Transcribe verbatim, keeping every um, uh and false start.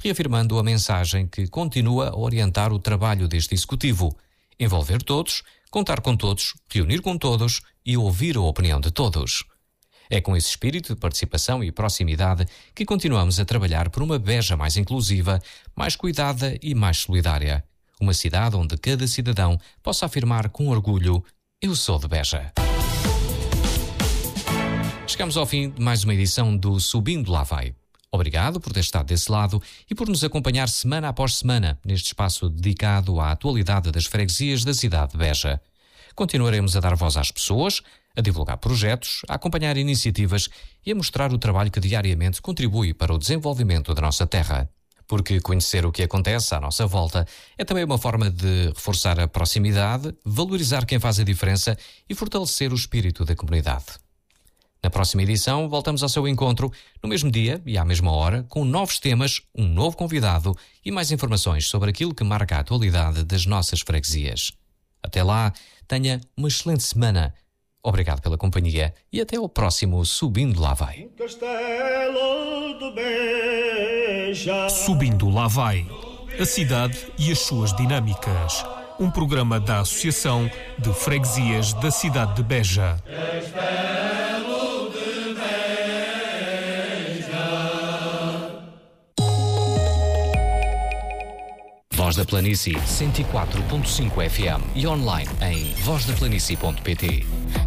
reafirmando a mensagem que continua a orientar o trabalho deste Executivo: envolver todos, contar com todos, reunir com todos e ouvir a opinião de todos. É com esse espírito de participação e proximidade que continuamos a trabalhar por uma Beja mais inclusiva, mais cuidada e mais solidária. Uma cidade onde cada cidadão possa afirmar com orgulho: eu sou de Beja. Chegamos ao fim de mais uma edição do Subindo Lá Vai. Obrigado por ter estado desse lado e por nos acompanhar semana após semana neste espaço dedicado à atualidade das freguesias da cidade de Beja. Continuaremos a dar voz às pessoas, a divulgar projetos, a acompanhar iniciativas e a mostrar o trabalho que diariamente contribui para o desenvolvimento da nossa terra. Porque conhecer o que acontece à nossa volta é também uma forma de reforçar a proximidade, valorizar quem faz a diferença e fortalecer o espírito da comunidade. Na próxima edição, voltamos ao seu encontro, no mesmo dia e à mesma hora, com novos temas, um novo convidado e mais informações sobre aquilo que marca a atualidade das nossas freguesias. Até lá, tenha uma excelente semana. Obrigado pela companhia e até ao próximo Subindo Lá Vai. Subindo Lá Vai. A cidade e as suas dinâmicas. Um programa da Associação de Freguesias da cidade de Beja. Voz da Planície cento e quatro ponto cinco F M e online em voz da planície ponto pt.